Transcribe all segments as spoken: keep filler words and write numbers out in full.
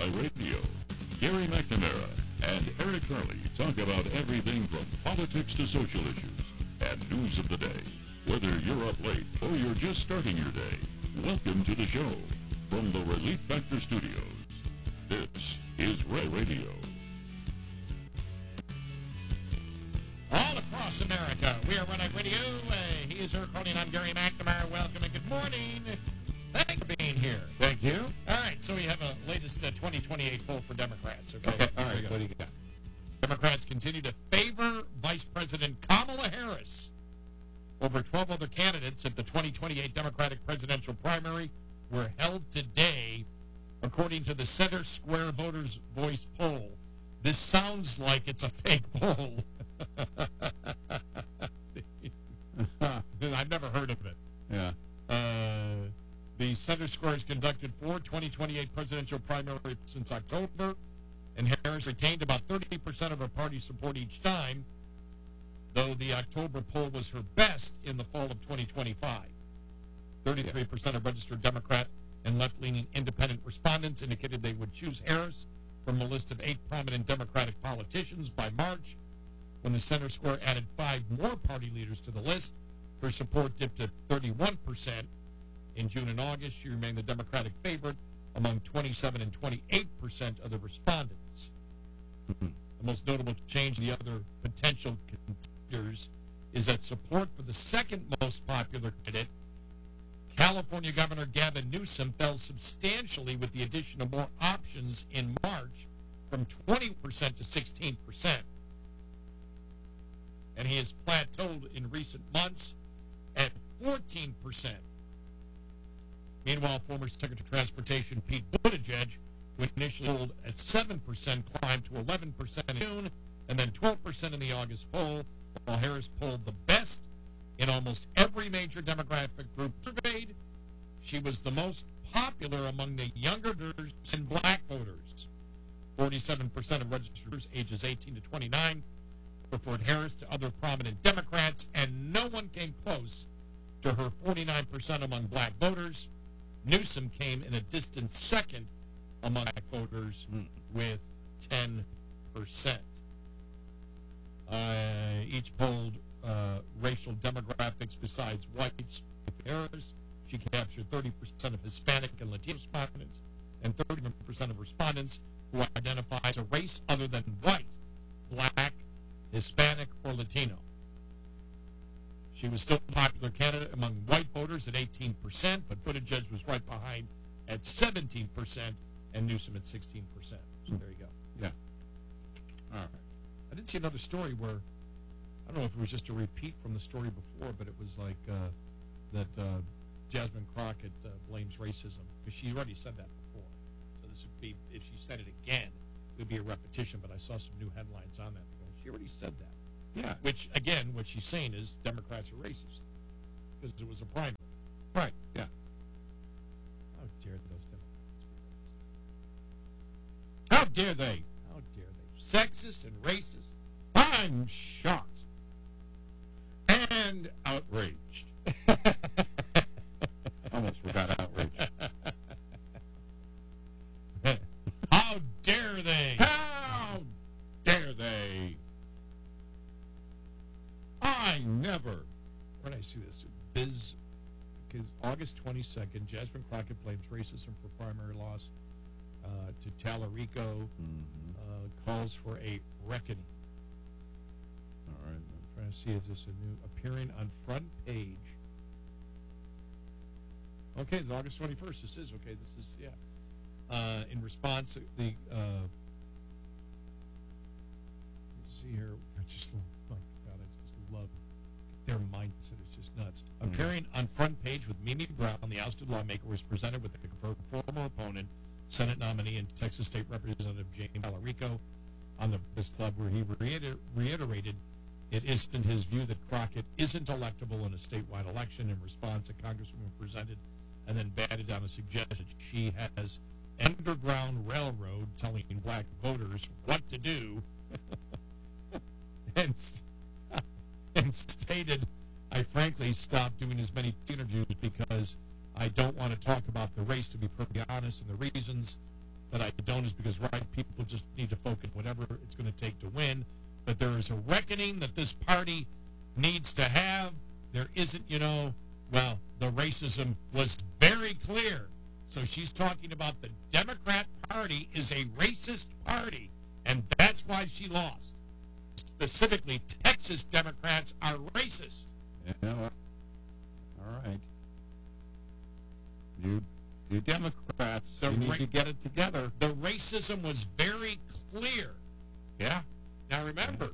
Ray Radio. Gary McNamara and Eric Hurley talk about everything from politics to social issues and news of the day. Whether you're up late or you're just starting your day, welcome to the show. From the Relief Factor Studios, this is Ray Radio. All across America, we are Red Radio. Uh, he is Eric Hurley and I'm Gary McNamara. Welcome and good morning. Thanks for being here. Thank you. All right, so we have a latest uh, twenty twenty-eight poll for Democrats. Okay, Okay, all Here we right, go. what do you got? Democrats continue to favor Vice President Kamala Harris over twelve other candidates at the twenty twenty-eight Democratic presidential primary were held today, according to the Center Square Voters Voice poll. This sounds like it's a fake poll. I've never heard of it. Yeah. Uh, the Center Square has conducted four twenty twenty-eight presidential primaries since October, and Harris retained about thirty percent of her party support each time, though the October poll was her best in the fall of twenty twenty-five. thirty-three percent of registered Democrat and left-leaning independent respondents indicated they would choose Harris from a list of eight prominent Democratic politicians by March. When the Center Square added five more party leaders to the list, her support dipped to thirty-one percent. In June and August, she remained the Democratic favorite among twenty-seven and twenty-eight percent of the respondents. Mm-hmm. The most notable change in the other potential contenders is that support for the second most popular candidate, California Governor Gavin Newsom, fell substantially with the addition of more options in March from twenty percent to sixteen percent. And he has plateaued in recent months at fourteen percent. Meanwhile, former Secretary of Transportation Pete Buttigieg, who initially polled at seven percent, climbed to eleven percent in June and then twelve percent in the August poll, while Harris polled the best in almost every major demographic group surveyed. She was the most popular among the younger voters and black voters. forty-seven percent of registered voters ages eighteen to twenty-nine preferred Harris to other prominent Democrats, and no one came close to her forty-nine percent among black voters. Newsom came in a distant second among black voters Mm. with ten percent. Uh, each polled uh, racial demographics besides whites with Harris. She captured thirty percent of Hispanic and Latino respondents and thirty percent of respondents who identify as a race other than white, black, Hispanic, or Latino. She was still a popular candidate among white voters at eighteen percent, but Buttigieg was right behind at seventeen percent and Newsom at sixteen percent. So there you go. Yeah. All right. I did see another story where, I don't know if it was just a repeat from the story before, but it was like uh, that uh, Jasmine Crockett uh, blames racism, because she already said that before. So this would be, if she said it again, it would be a repetition, but I saw some new headlines on that. She already said that. Yeah. Which, again, what she's saying is Democrats are racist, because it was a primary. Right. Yeah. How dare those Democrats? How dare they? How dare they? Sexist and racist. I'm shocked and outraged. Almost forgot outraged. How dare they? How dare they? I never. Where did I see this? Biz, because August twenty-second, Jasmine Crockett blames racism for primary loss uh, to Tallarico, Mm-hmm. uh, calls for a reckoning. All right. I'm trying to see, is this a new, appearing on front page? Okay, it's August twenty-first. This is, okay, this is, yeah. Uh, in response, the, uh, let's see here, I just, oh my God, I just love their mindset. It's just nuts. Mm-hmm. Appearing on front page with Mimi Brown, the ousted lawmaker, was presented with a former opponent, Senate nominee and Texas State Representative James Tallarico, on the this club, where he reiter- reiterated it isn't his view that Crockett isn't electable in a statewide election. In response, a congresswoman presented and then batted down a suggestion she has an underground railroad telling black voters what to do, and, and stated, I frankly stopped doing as many interviews because I don't want to talk about the race, to be perfectly honest, and the reasons that I don't is because right people just need to focus whatever it's going to take to win. But there is a reckoning that this party needs to have. There isn't, you know, well, the racism was very clear. So she's talking about the Democrat Party is a racist party, and that's why she lost. Specifically, Texas Democrats are racist. Yeah, well, all right. You, you Democrats, The you need ra- to get it together. The racism was very clear. Yeah. Now remember,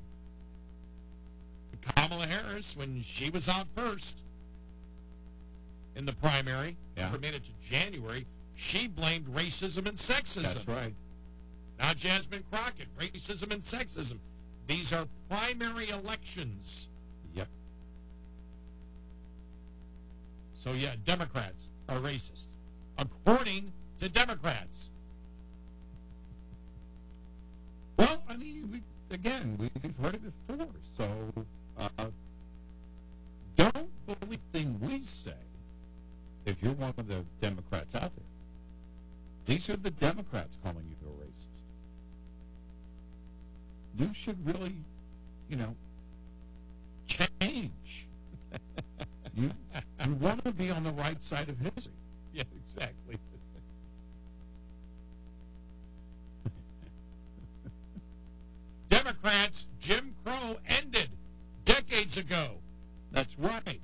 Kamala Harris, when she was out first in the primary, Yeah. never made it to January, she blamed racism and sexism. That's right. Now Jasmine Crockett, racism and sexism. These are primary elections. Yep. So yeah, Democrats are racist, according to Democrats. Well, I mean, we, again, we've heard it before, so uh, don't believe anything we say if you're one of the Democrats out there. These are the Democrats calling you a racist. You should really, you know, change. you you want to be on the right side of history. Yeah, exactly. Democrats, Jim Crow ended decades ago. That's right.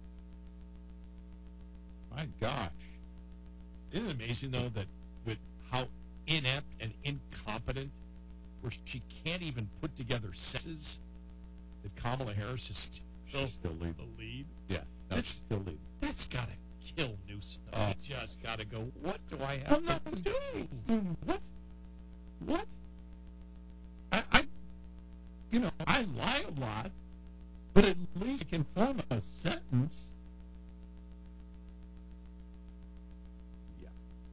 My gosh. Isn't it amazing, though, that with how inept and incompetent, where she can't even put together sentences, that Kamala Harris is still, She's still leading. the lead? Yeah, no, That's- she's still leading. That's got to kill Newsom. Oh. You just got to go, what do I have Well, no, to do? dude, what? What? I, I, you know, I lie a lot, but at least I can form a sentence. Yeah.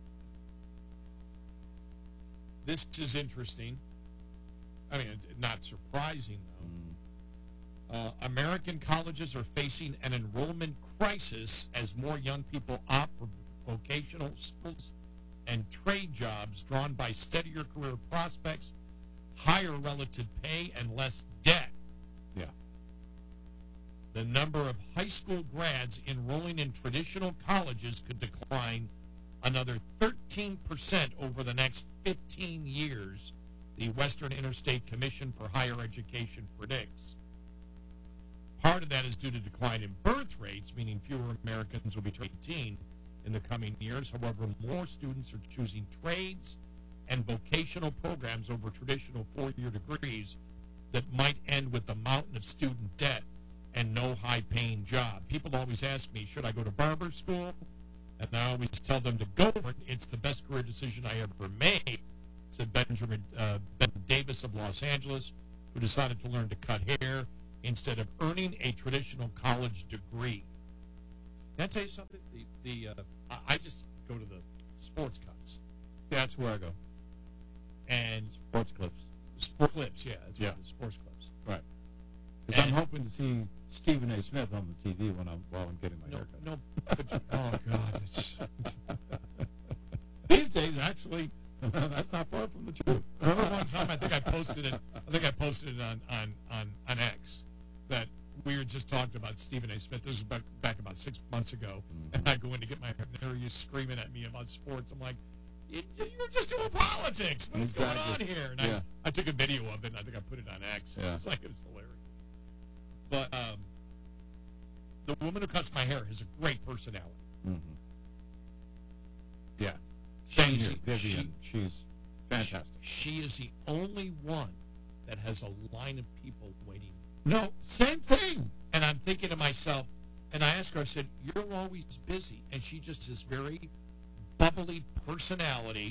This is interesting. I mean, not surprising, though. Uh, American colleges are facing an enrollment crisis as more young people opt for vocational schools and trade jobs drawn by steadier career prospects, higher relative pay, and less debt. Yeah. The number of high school grads enrolling in traditional colleges could decline another thirteen percent over the next fifteen years, the Western Interstate Commission for Higher Education predicts. Part of that is due to decline in birth rates, meaning fewer Americans will be turning eighteen in the coming years. However, more students are choosing trades and vocational programs over traditional four-year degrees that might end with a mountain of student debt and no high-paying job. People always ask me, should I go to barber school? And I always tell them to go for it. It's the best career decision I ever made, said Benjamin uh, Ben Davis of Los Angeles, who decided to learn to cut hair instead of earning a traditional college degree. Can I tell you something? The, the uh, I I just go to the sports cuts. That's where I go. And Sports clips. sport clips, yeah, that's Yeah. right, the sports clips. Right. Because I'm And- hoping to see Stephen A. Smith on the T V when I'm while I'm getting my No, haircut. no, but you, oh God, it's, These days, actually, that's not far from the truth. remember one time I think I posted it. I think I posted it on on on, on X that we were just talking about Stephen A. Smith. This was back, back about six months ago, Mhm. and I go in to get my hair, and there he is screaming at me about sports. I'm like, you, you're just doing politics. What's going on Exactly. here? And Yeah. I, I took a video of it, and I think I put it on X. Yeah. It's like it was hilarious. But um, the woman who cuts my hair has a great personality. Mm-hmm. Yeah. Thank She's you. Vivian. She's fantastic. She, she is the only one that has a line of people waiting. No, same thing. And I'm thinking to myself, and I asked her, I said, you're always busy. And she just has very bubbly personality.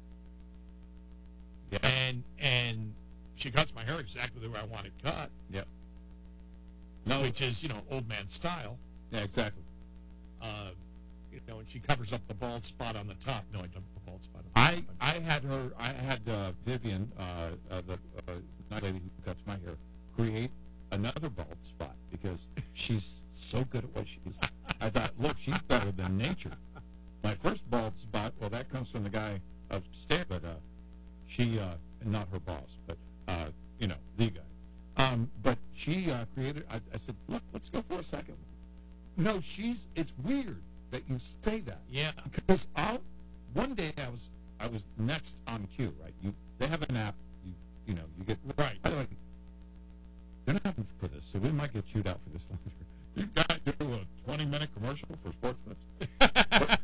Yeah. And and she cuts my hair exactly the way I want it cut, Yep. No, which is, you know, old man style. yeah, exactly. Uh, you know, and she covers up the bald spot on the top. No, I don't have a bald spot on the I, top. I had her, I had uh, Vivian, uh, uh, the uh, nice lady who cuts my hair, create another bald spot because she's so good at what she is. I thought, look, she's better than nature. My first bald spot, well, that comes from the guy upstairs, but uh, she, uh, not her boss, but, uh, you know, the guy. Um, but she uh, created, I, I said, look, let's go for a second. No, she's, it's weird that you say that. Yeah. Because I'll, one day I was, I was next on cue, right? You, they have an app, you, you know, you get, Right. by the way, they're not having for this, so we might get chewed out for this later. You guys do a twenty-minute commercial for sports clips.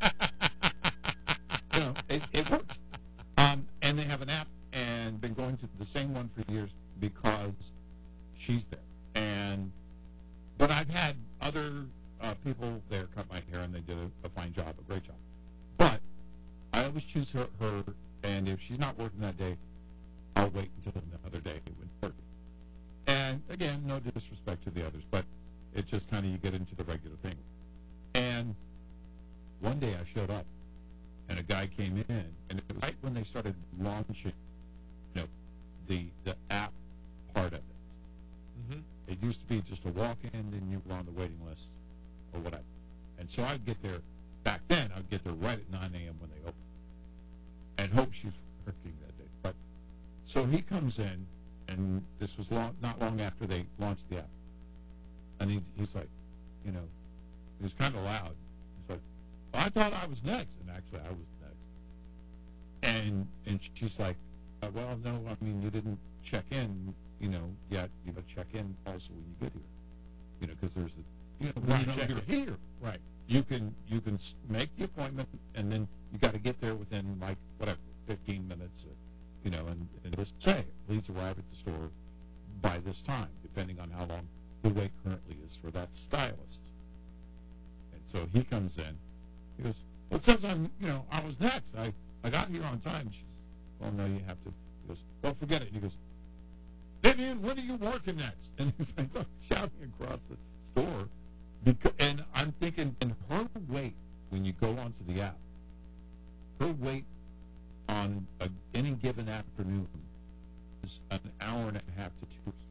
You know, it, it works. Um, and they have an app, and been going to the same one for years because she's there. And but I've had other uh, people there cut my hair, and they did a, a fine job, a great job. But I always choose her, her, and if she's not working that day, I'll wait until another day when working. And again, no disrespect to the others, but it's just kind of you get into the regular thing. And one day I showed up, and a guy came in, and it was right when they started launching, you know, the the app part of it. Mm-hmm. It used to be just a walk-in, and you were on the waiting list, or whatever. And so I'd get there. Back then, I'd get there right at nine a.m. when they opened, and hope she's working that day. But so he comes in, and this was long, not long after they launched the app. And he, he's like, you know, he was kind of loud. He's like, well, I thought I was next. And actually, I was next. And and she's like, uh, well, no, I mean, you didn't check in, you know, yet. You know, check in also when you get here. You know, because there's the, you know, when Right, you know check you're in. here. Right. You can, you can s- make the appointment, and then you got to get there within, like, whatever, fifteen minutes, uh, you know, and, and just say, please arrive at the store by this time, depending on how long the wait currently is for that stylist. And so he comes in. He goes, well, it says I'm, you know, I was next. I, I got here on time. She says, well, no, you have to. He goes, well, forget it. And he goes, Vivian, when are you working next? And he's like, oh, shouting across the store. Because, and I'm thinking, and her wait, when you go onto the app, her wait on a, any given afternoon is an hour and a half to two hours.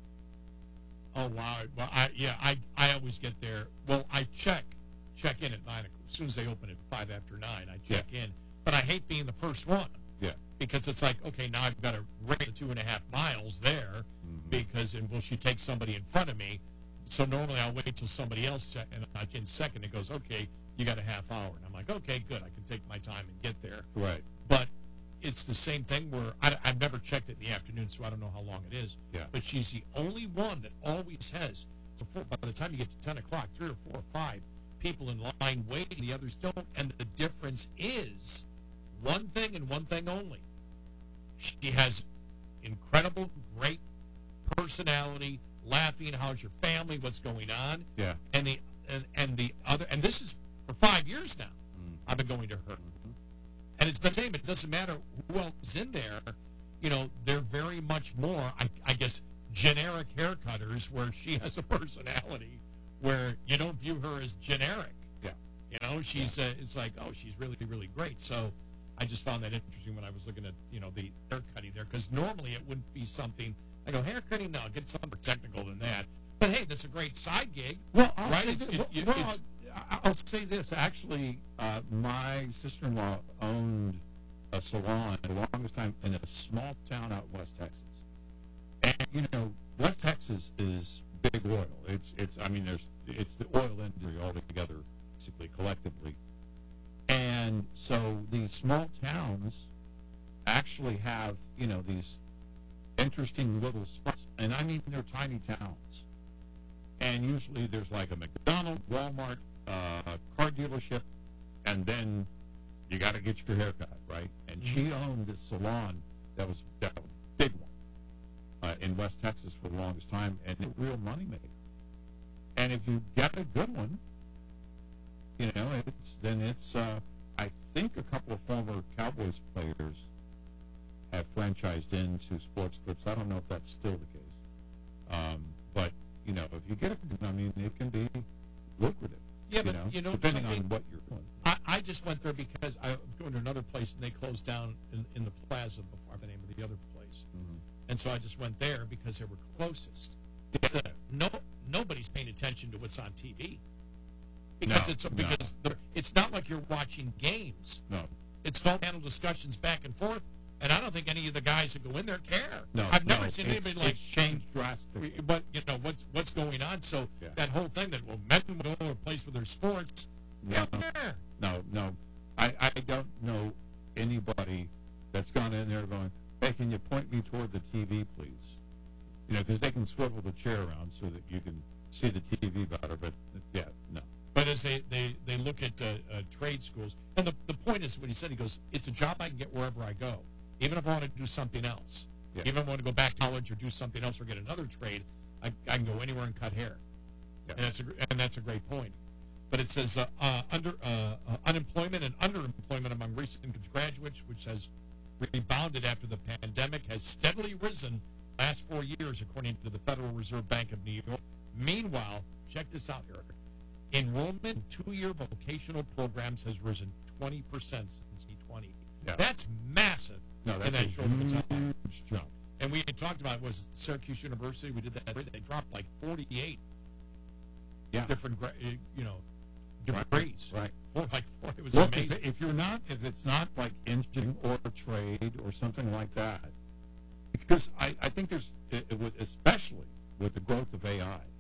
Oh wow! Well, I yeah, I I always get there. Well, I check check in at nine o'clock. As soon as they open at five after nine, I check Yeah. in. But I hate being the first one. Yeah. Because it's like, okay, now I've got to race the two and a half miles there, Mm-hmm. because and will she take somebody in front of me? So normally I'll wait till somebody else check, and I in second. It goes, okay, you got a half hour, and I'm like, okay, good, I can take my time and get there. Right. But it's the same thing where I, I've never checked it in the afternoon, so I don't know how long it is. Yeah. But she's the only one that always has, before, by the time you get to ten o'clock, three or four or five people in line waiting, the others don't. And the difference is one thing and one thing only. She has incredible, great personality, laughing, how's your family, what's going on. Yeah. And the and, and the other, and this is for five years now, Mm-hmm. I've been going to her. And it's the same. It doesn't matter who else is in there. You know, they're very much more, I, I guess, generic hair cutters where she has a personality where you don't view her as generic. Yeah. You know, she's, uh, it's like, oh, she's really, really great. So I just found that interesting when I was looking at, you know, the hair cutting there. Because normally it wouldn't be something, I go, hair cutting? No, get something more technical than that. But hey, that's a great side gig. Well, I'll right? say It's- this. it- it- well, it's- I- I'll say this. Actually, uh, my sister-in-law owned a salon for the longest time in a small town out in West Texas. And you know, West Texas is big oil. It's it's. I mean, there's it's the oil industry altogether, basically collectively. And so these small towns actually have, you know, these interesting little spots, and I mean they're tiny towns. And usually there's like a McDonald's, Walmart, uh, car dealership, and then you got to get your hair cut, right? And she owned this salon that was, that was a big one uh, in West Texas for the longest time, and a real moneymaker. And if you get a good one, you know, it's then it's. Uh, I think a couple of former Cowboys players have franchised into Sports Clips. I don't know if that's still the case, um, but you know, if you get it, I mean, it can be lucrative. Yeah, you but know, you know depending something? on what you're doing. I, I just went there because I was going to another place and they closed down in, in the plaza before the name of the other place. Mm-hmm. And so I just went there because they were closest. No, nobody's paying attention to what's on T V because No, it's no. because the, it's not like you're watching games. No, It's all panel discussions back and forth, and I don't think any of the guys that go in there care. No, I've no, never seen it's- anybody like, it's changed drastically. but you know what's what's going on. So Yeah. that whole thing that well, men will go to a place for their sports. No, Yeah. no, no. I, I don't know anybody that's gone in there going, hey, can you point me toward the T V, please? You know, because they can swivel the chair around so that you can see the T V better, but, yeah, no. But as they, they, they look at uh, uh, trade schools, and the, the point is what he said, he goes, it's a job I can get wherever I go, even if I want to do something else. Yeah. Even if I want to go back to college or do something else or get another trade, I, I can go anywhere and cut hair. Yeah. And, that's a, gr- and that's a great point. But it says uh, uh, under uh, uh, unemployment and underemployment among recent graduates, which has rebounded after the pandemic, has steadily risen last four years, according to the Federal Reserve Bank of New York. Meanwhile, check this out, Eric. Enrollment in two-year vocational programs has risen twenty percent since twenty twenty. Yeah. That's massive No, in that's that a short of a time. huge jump. And we had talked about, was it Syracuse University? We did that. They dropped like forty-eight Yeah. different, gra- uh, you know, degrees. Right. Four, like four, it was Look, amazing. if, if you're not, if it's not like engineering or trade or something like that, because I, I think there's, it, it would, especially with the growth of A I,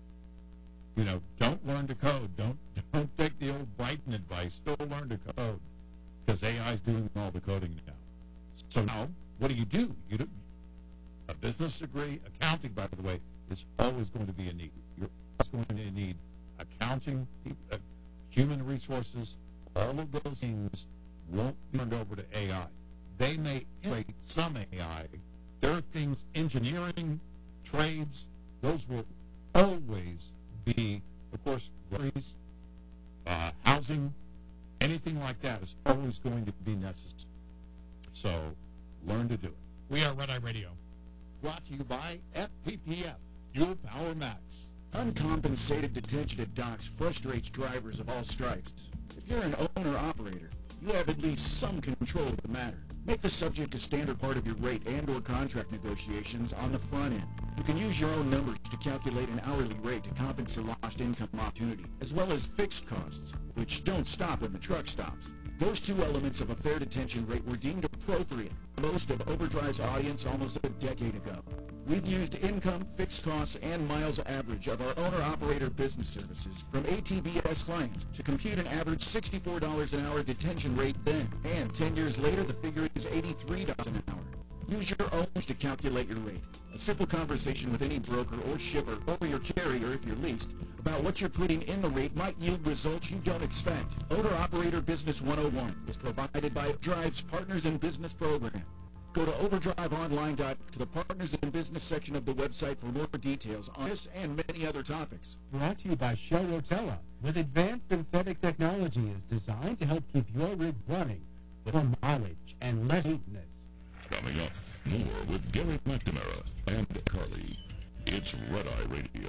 you know, don't learn to code. Don't don't take the old Brighton advice. Still learn to code, because A I is doing all the coding now. So now, what do you do? You do a business degree. Accounting, by the way, is always going to be a need. You're always going to need accounting, uh, human resources. All of those things won't be turned over to A I. They may integrate some A I. There are things, engineering, trades, those will always be, of course, groceries, uh, housing, anything like that is always going to be necessary. So learn to do it. We are Red Eye Radio. Brought to you by F P P F, Fuel Power Max. Uncompensated detention at docks frustrates drivers of all stripes. If you're an owner-operator, you have at least some control of the matter. Make the subject a standard part of your rate and or contract negotiations on the front end. You can use your own numbers to calculate an hourly rate to compensate lost income opportunity, as well as fixed costs, which don't stop when the truck stops. Those two elements of a fair detention rate were deemed appropriate for most of Overdrive's audience almost a decade ago. We've used income, fixed costs, and miles average of our owner-operator business services from A T B S clients to compute an average sixty-four dollars an hour detention rate then. And ten years later, the figure is eighty-three dollars an hour. Use your own to calculate your rate. A simple conversation with any broker or shipper or your carrier if you're leased about what you're putting in the rate might yield results you don't expect. Owner-Operator Business one oh one is provided by Drive's Partners in Business program. Go to overdrive online dot com to the Partners in Business section of the website for more details on this and many other topics. Brought to you by Shell Rotella. With advanced synthetic technology is designed to help keep your rig running with more mileage and less maintenance. Coming up, more with Gary McNamara and Carly. It's Red Eye Radio.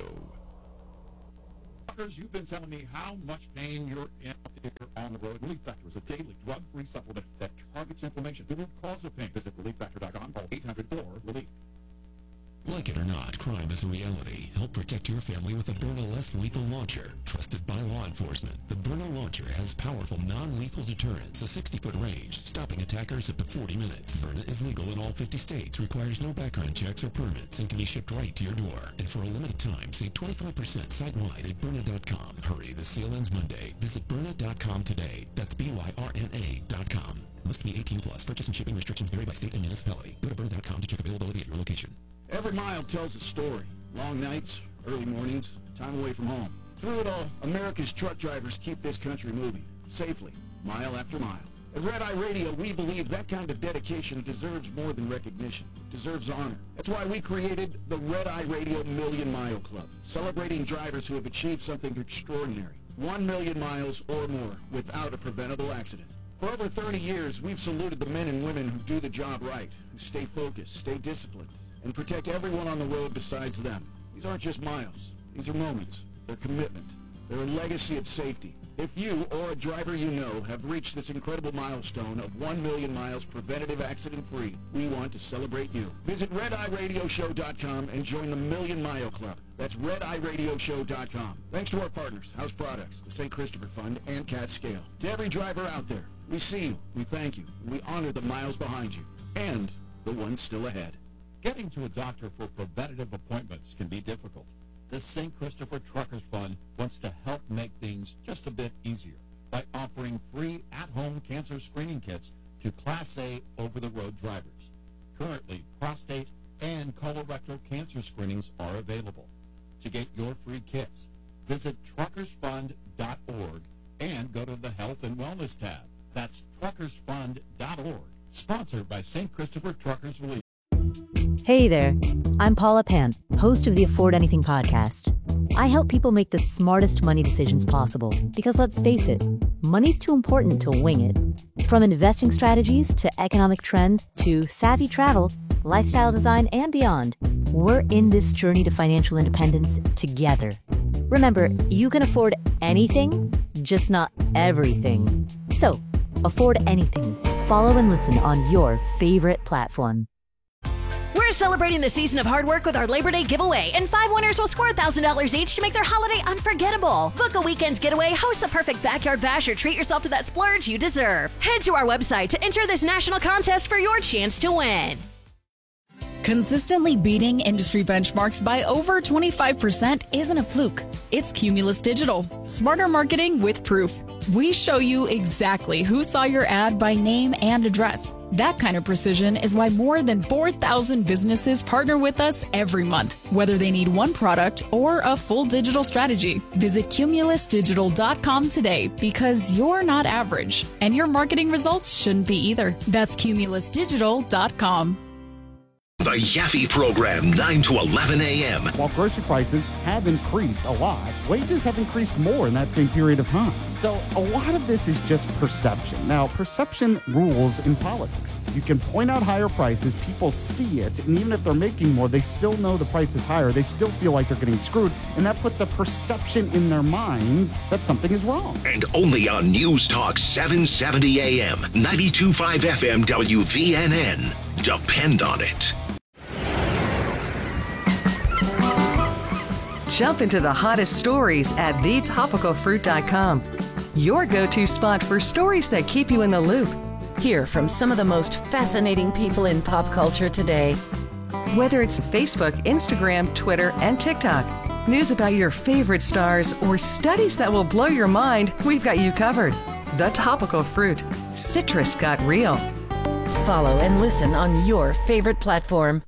Doctors, you've been telling me how much pain you're in here on the road. Relief Factor is a daily drug-free supplement that targets inflammation. The root cause of pain. Visit relief factor dot com. Call eight hundred four relief. Like it or not, crime is a reality. Help protect your family with the Byrna Less Lethal Launcher. Trusted by law enforcement, the Byrna Launcher has powerful non-lethal deterrence, a sixty-foot range, stopping attackers up to forty minutes. Byrna is legal in all fifty states, requires no background checks or permits, and can be shipped right to your door. And for a limited time, save twenty-five percent site-wide at Byrna dot com. Hurry, the sale ends Monday. Visit Byrna dot com today. That's B Y R N A dot com. Must be eighteen plus. Purchase and shipping restrictions vary by state and municipality. Go to Byrna dot com to check availability at your location. Every mile tells a story. Long nights, early mornings, time away from home. Through it all, America's truck drivers keep this country moving, safely, mile after mile. At Red Eye Radio, we believe that kind of dedication deserves more than recognition, deserves honor. That's why we created the Red Eye Radio Million Mile Club, celebrating drivers who have achieved something extraordinary. One million miles or more without a preventable accident. For over thirty years, we've saluted the men and women who do the job right, who stay focused, stay disciplined, and protect everyone on the road besides them. These aren't just miles. These are moments. They're commitment. They're a legacy of safety. If you or a driver you know have reached this incredible milestone of one million miles preventative accident-free, we want to celebrate you. Visit red eye radio show dot com and join the Million Mile Club. That's red eye radio show dot com. Thanks to our partners, House Products, the Saint Christopher Fund, and Cat Scale. To every driver out there, We see you, we thank you, we honor the miles behind you, and the ones still ahead. Getting to a doctor for preventative appointments can be difficult. The Saint Christopher Truckers Fund wants to help make things just a bit easier by offering free at-home cancer screening kits to Class A over-the-road drivers. Currently, prostate and colorectal cancer screenings are available. To get your free kits, visit truckers fund dot org and go to the Health and Wellness tab. That's truckers fund dot org. Sponsored by Saint Christopher Truckers Relief. Hey there, I'm Paula Pant, host of the Afford Anything podcast. I help people make the smartest money decisions possible because, let's face it, money's too important to wing it. From investing strategies to economic trends to savvy travel, lifestyle design, and beyond, we're in this journey to financial independence together. Remember, you can afford anything, just not everything. So, afford anything. Follow and listen on your favorite platform. We're celebrating the season of hard work with our Labor Day giveaway, and five winners will score one thousand dollars each to make their holiday unforgettable. Book a weekend getaway, host the perfect backyard bash, or treat yourself to that splurge you deserve. Head to our website to enter this national contest for your chance to win. Consistently beating industry benchmarks by over twenty-five percent isn't a fluke. It's Cumulus Digital. Smarter marketing with proof. We show you exactly who saw your ad by name and address. That kind of precision is why more than four thousand businesses partner with us every month, whether they need one product or a full digital strategy. Visit cumulus digital dot com today because you're not average, and your marketing results shouldn't be either. That's cumulus digital dot com. The Yaffe Program, nine to eleven a.m. While grocery prices have increased a lot, wages have increased more in that same period of time. So a lot of this is just perception. Now, perception rules in politics. You can point out higher prices, people see it, and even if they're making more, they still know the price is higher. They still feel like they're getting screwed, and that puts a perception in their minds that something is wrong. And only on News Talk seven seventy a.m., ninety-two point five F M W V N N. Depend on it. Jump into the hottest stories at the topical fruit dot com. Your go-to spot for stories that keep you in the loop. Hear from some of the most fascinating people in pop culture today. Whether it's Facebook, Instagram, Twitter, and TikTok, news about your favorite stars, or studies that will blow your mind, we've got you covered. The Topical Fruit. Citrus got real. Follow and listen on your favorite platform.